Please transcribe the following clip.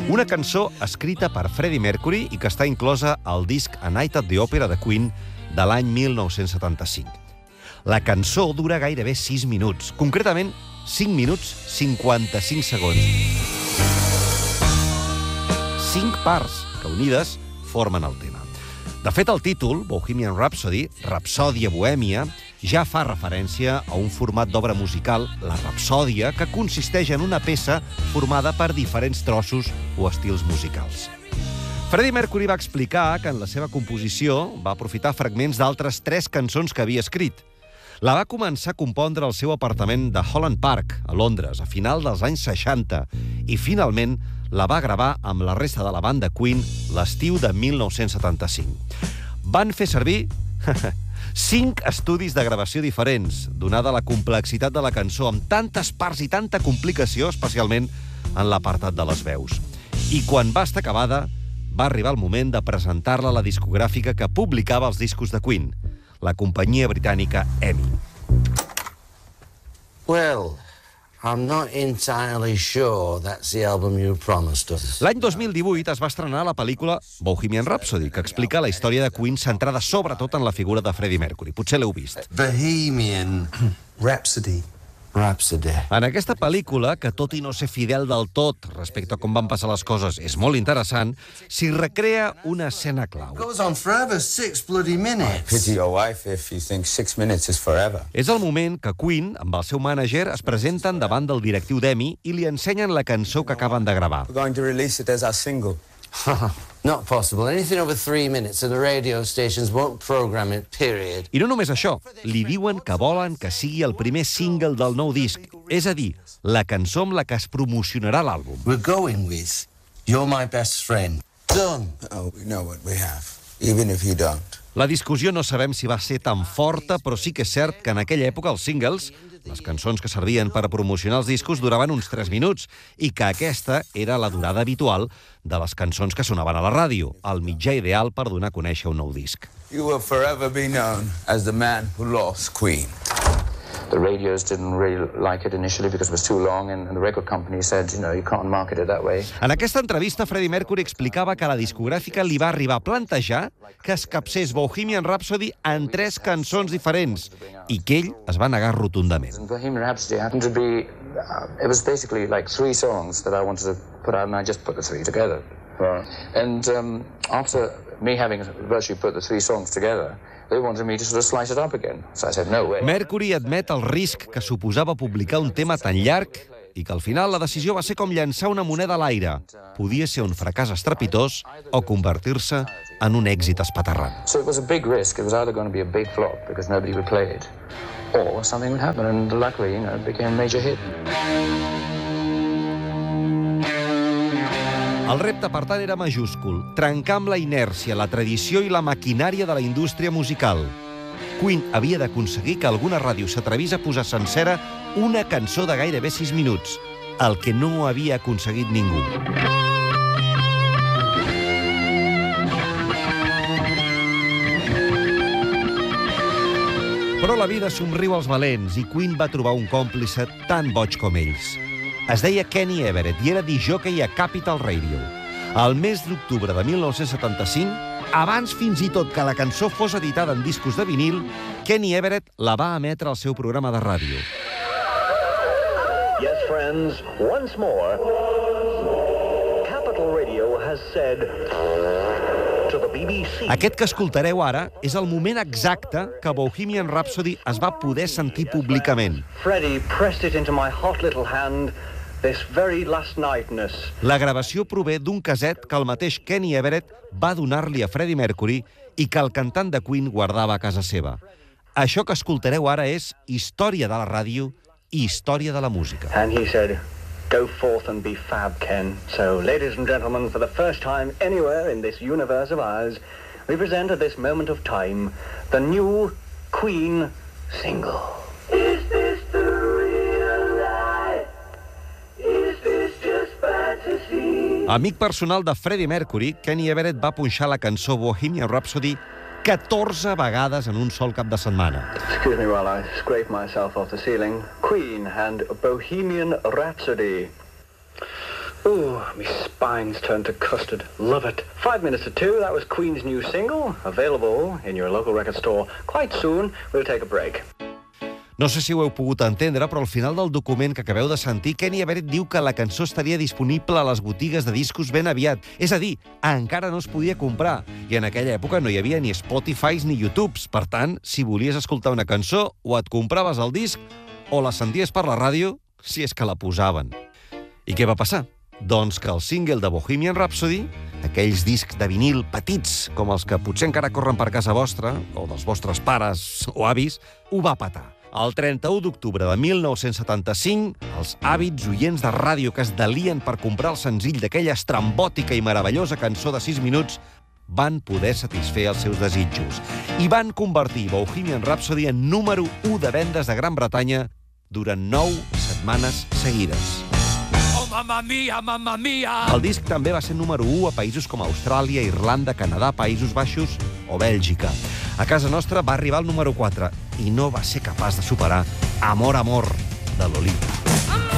Una cançó escrita per Freddie Mercury i que està inclosa al disc A Night at the Opera de Queen de l'any 1975. La cançó dura gairebé 6 minuts, concretament 5 minuts 55 segons. 5 parts que unides formen el tema. De fet, el títol, Bohemian Rhapsody, Rapsòdia Bohèmia, ja fa referència a un format d'obra musical, la rapsòdia, que consisteix en una peça formada per diferents trossos o estils musicals. Freddie Mercury va explicar que en la seva composició va aprofitar fragments d'altres 3 cançons que havia escrit. La va començar a compondre al seu apartament de Holland Park, a Londres, a final dels anys 60, i finalment la va gravar amb la resta de la banda Queen l'estiu de 1975. Van fer servir 5 estudis de gravació diferents, donada la complexitat de la cançó, amb tantes parts i tanta complicació, especialment en l'apartat de les veus. I quan va estar acabada, va arribar el moment de presentar-la a la discogràfica que publicava els discos de Queen, la companyia britànica EMI. Well, I'm not entirely sure that's the album you promised us. L'any 2018 es va estrenar la pel·lícula Bohemian Rhapsody, que explica la història de Queen centrada sobretot en la figura de Freddie Mercury. Potser l'heu vist. Bohemian Rhapsody. En aquesta pel·lícula, que tot i no ser fidel del tot respecte a com van passar les coses, és molt interessant, s'hi recrea una escena clau. Goes on forever, 6 bloody minutes. Pity your wife if you think 6 minutes is forever. És el moment que Queen, amb el seu mànager, es presenten davant del directiu d'EMI i li ensenyen la cançó que acaben de gravar. We're going to release it as our single. Not possible. Anything over 3 minutes and the radio stations won't program it, period. I no només això, li diuen que volen que sigui el primer single del nou disc, és a dir, la cançó amb la que es promocionarà l'àlbum. We're going with You're My Best Friend. Done. Oh, we know what we have, even if you don't. La discussió no sabem si va ser tan forta, però sí que és cert que en aquella època els singles, les cançons que servien per promocionar els discos, duraven uns 3 minuts i que aquesta era la durada habitual de les cançons que sonaven a la ràdio, el mitjà ideal per donar a conèixer un nou disc. You will forever be known as the man who lost Queen. The radios didn't really like it initially because it was too long, and the record company said, you know, you can't market it that way. En aquesta entrevista, Freddie Mercury explicava que la discogràfica li va arribar a plantejar que es capcés Bohemian Rhapsody en 3 cançons diferents i que ell es va negar rotundament. And Bohemian Rhapsody happened to be, it was basically like 3 songs that I wanted to put out, and I just put the 3 together. And after me having virtually put the 3 songs together, they wanted me to sort of slice it up again. So I said, no way. Mercury admet el risc que suposava publicar un tema tan llarg i que al final la decisió va ser com llançar una moneda a l'aire. Podia ser un fracàs estrepitós o convertir-se en un èxit espaterrant. So it was a big risk. It was either going to be a big flop because nobody would play it, or something would happen, and luckily, you know, it became a major hit. El repte, per tant, era majúscul, trencar amb la inèrcia, la tradició i la maquinària de la indústria musical. Queen havia d'aconseguir que alguna ràdio s'atrevís a posar sencera una cançó de gairebé 6 minuts, el que no havia aconseguit ningú. Però la vida somriu als valents i Queen va trobar un còmplice tan boig com ells. Es deia Kenny Everett i era discjòquei a Capital Radio. Al mes d'octubre de 1975, abans fins i tot que la cançó fos editada en discos de vinil, Kenny Everett la va emetre al seu programa de ràdio. Yes, friends, once more, Capital Radio has said to the BBC. Aquest que escoltareu ara és el moment exacte que Bohemian Rhapsody es va poder sentir públicament. Freddie pressed it into my hot little hand this very last night, Ness. La gravació prové d'un caset que el mateix Kenny Everett va donar-li a Freddie Mercury i que el cantant de Queen guardava a casa seva. Això que escoltareu ara és història de la ràdio i història de la música. And he said, go forth and be fab, Ken. So, ladies and gentlemen, for the first time anywhere in this universe of ours, we present at this moment of time the new Queen single. Is this the real life? Is this just fantasy? Amic personal de Freddie Mercury, Kenny Everett va punxar la cançó Bohemian Rhapsody 14 vegades en un sol cap de setmana. Excuse me while I scrape myself off the ceiling. Queen and Bohemian Rhapsody. Ooh, my spine's turned to custard. Love it. 5 minutes to 2, that was Queen's new single, available in your local record store. Quite soon, we'll take a break. No sé si ho heu pogut entendre, però al final del document que acabeu de sentir, Kenny Everett diu que la cançó estaria disponible a les botigues de discos ben aviat. És a dir, encara no es podia comprar. I en aquella època no hi havia ni Spotify ni YouTube. Per tant, si volies escoltar una cançó, o et compraves el disc o la senties per la ràdio, si és que la posaven. I què va passar? Doncs que el single de Bohemian Rhapsody, aquells discs de vinil petits, com els que potser encara corren per casa vostra, o dels vostres pares o avis, ho va patar. El 31 d'octubre de 1975, els àvids oients de ràdio que es delien per comprar el senzill d'aquella estrambòtica i meravellosa cançó de 6 minuts van poder satisfer els seus desitjos i van convertir Bohemian Rhapsody en número 1 de vendes de Gran Bretanya durant 9 setmanes seguides. Oh, mamma mia, mamma mia! El disc també va ser número 1 a països com Austràlia, Irlanda, Canadà, Països Baixos o Bèlgica. A casa nostra va arribar al número 4 i no va ser capaç de superar Amor, amor, de Lolita.